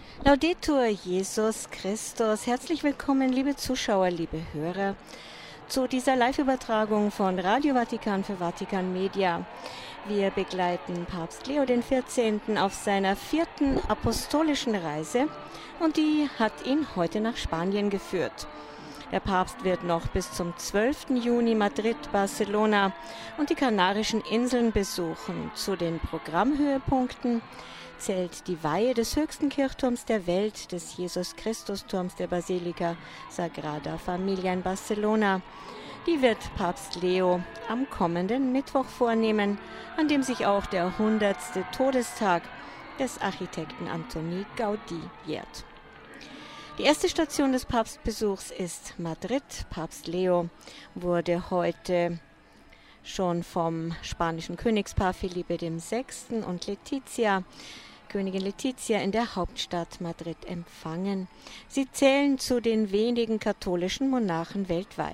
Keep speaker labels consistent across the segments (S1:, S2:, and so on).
S1: Laudetur Jesus Christus. Herzlich willkommen, liebe Zuschauer, liebe Hörer, zu dieser Live-Übertragung von Radio Vatikan für Vatikan Media. Wir begleiten Papst Leo XIV. Auf seiner 4. apostolischen Reise und die hat ihn heute nach Spanien geführt. Der Papst wird noch bis zum 12. Juni Madrid, Barcelona und die Kanarischen Inseln besuchen. Zu den Programmhöhepunkten zählt die Weihe des höchsten Kirchturms der Welt, des Jesus-Christus-Turms der Basilika Sagrada Familia in Barcelona. Die wird Papst Leo am kommenden Mittwoch vornehmen, an dem sich auch der 100. Todestag des Architekten Antoni Gaudí jährt. Die erste Station des Papstbesuchs ist Madrid. Papst Leo wurde heute schon vom spanischen Königspaar Felipe VI. Und Königin Letizia in der Hauptstadt Madrid empfangen. Sie zählen zu den wenigen katholischen Monarchen weltweit.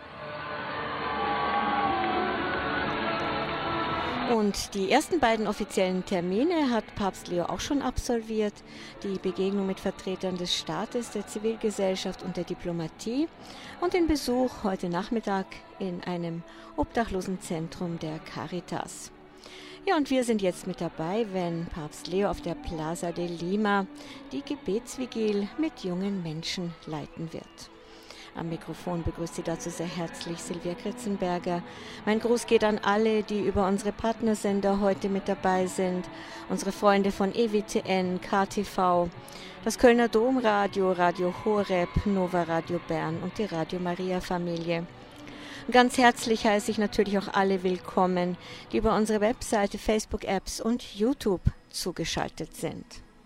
S1: Und die ersten beiden offiziellen Termine hat Papst Leo auch schon absolviert. Die Begegnung mit Vertretern des Staates, der Zivilgesellschaft und der Diplomatie und den Besuch heute Nachmittag in einem Obdachlosenzentrum der Caritas. Ja, und wir sind jetzt mit dabei, wenn Papst Leo auf der Plaza de Lima die Gebetsvigil mit jungen Menschen leiten wird. Am Mikrofon begrüßt Sie dazu sehr herzlich Silvia Kritzenberger. Mein Gruß geht an alle, die über unsere Partnersender heute mit dabei sind. Unsere Freunde von EWTN, KTV, das Kölner Domradio, Radio Horeb, Nova Radio Bern und die Radio Maria Familie. Ganz herzlich heiße ich natürlich auch alle willkommen, die über unsere Webseite, Facebook-Apps und YouTube zugeschaltet sind.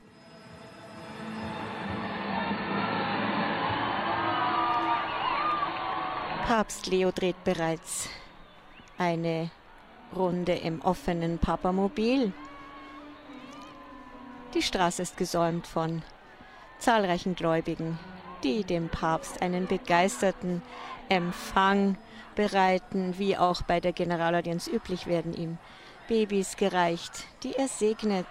S1: Papst Leo dreht bereits eine Runde im offenen Papamobil. Die Straße ist gesäumt von zahlreichen Gläubigen, die dem Papst einen begeisterten Empfang bereiten. Wie auch bei der Generalaudienz üblich, werden ihm Babys gereicht, die er segnet.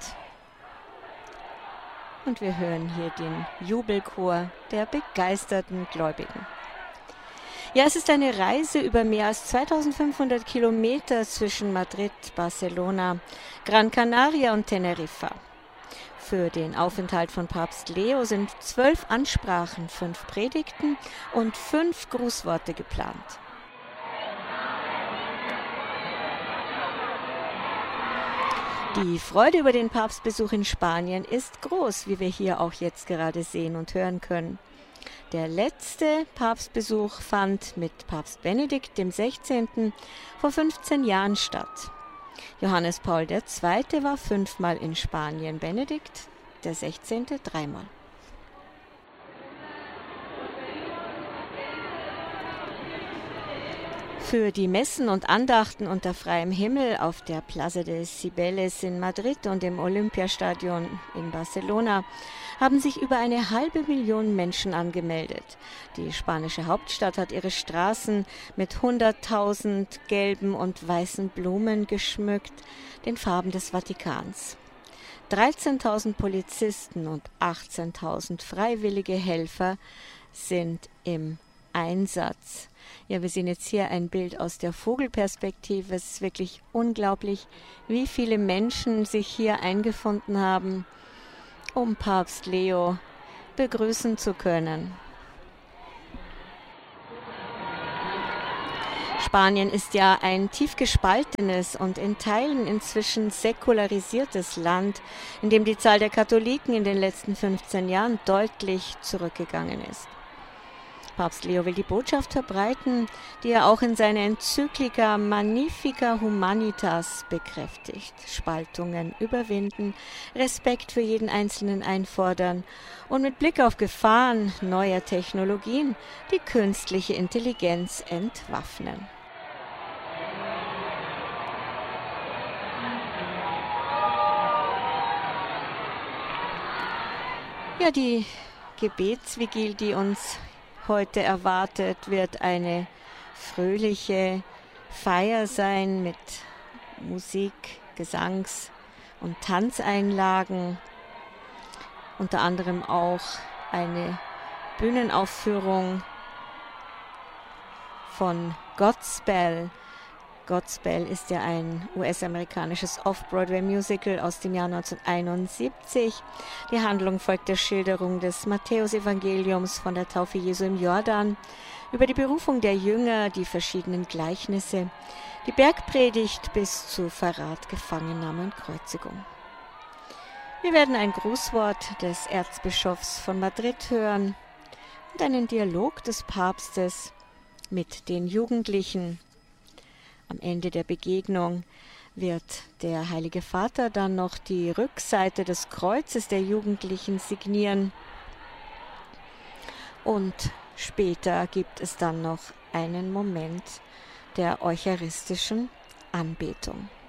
S1: Und wir hören hier den Jubelchor der begeisterten Gläubigen. Ja, es ist eine Reise über mehr als 2500 Kilometer zwischen Madrid, Barcelona, Gran Canaria und Teneriffa. Für den Aufenthalt von Papst Leo sind 12 Ansprachen, 5 Predigten und 5 Grußworte geplant. Die Freude über den Papstbesuch in Spanien ist groß, wie wir hier auch jetzt gerade sehen und hören können. Der letzte Papstbesuch fand mit Papst Benedikt XVI. Vor 15 Jahren statt. Johannes Paul II. War 5-mal in Spanien, Benedikt XVI. 3-mal. Für die Messen und Andachten unter freiem Himmel auf der Plaza de Cibeles in Madrid und im Olympiastadion in Barcelona haben sich über 500.000 Menschen angemeldet. Die spanische Hauptstadt hat ihre Straßen mit 100.000 gelben und weißen Blumen geschmückt, den Farben des Vatikans. 13.000 Polizisten und 18.000 freiwillige Helfer sind im Einsatz. Ja, wir sehen jetzt hier ein Bild aus der Vogelperspektive. Es ist wirklich unglaublich, wie viele Menschen sich hier eingefunden haben, um Papst Leo begrüßen zu können. Spanien ist ja ein tief gespaltenes und in Teilen inzwischen säkularisiertes Land, in dem die Zahl der Katholiken in den letzten 15 Jahren deutlich zurückgegangen ist. Papst Leo will die Botschaft verbreiten, die er auch in seiner Enzyklika Magnifica Humanitas bekräftigt. Spaltungen überwinden, Respekt für jeden Einzelnen einfordern und mit Blick auf Gefahren neuer Technologien die künstliche Intelligenz entwaffnen. Ja, die Gebetsvigil, die uns heute erwartet, wird eine fröhliche Feier sein mit Musik, Gesangs- und Tanzeinlagen. unter anderem auch eine Bühnenaufführung von Godspell. Godspell ist ja ein US-amerikanisches Off-Broadway-Musical aus dem Jahr 1971. Die Handlung folgt der Schilderung des Matthäusevangeliums von der Taufe Jesu im Jordan, über die Berufung der Jünger, die verschiedenen Gleichnisse, die Bergpredigt bis zu Verrat, Gefangennahme und Kreuzigung. Wir werden ein Grußwort des Erzbischofs von Madrid hören und einen Dialog des Papstes mit den Jugendlichen. Am Ende der Begegnung wird der Heilige Vater dann noch die Rückseite des Kreuzes der Jugendlichen signieren. Und später gibt es dann noch einen Moment der eucharistischen Anbetung.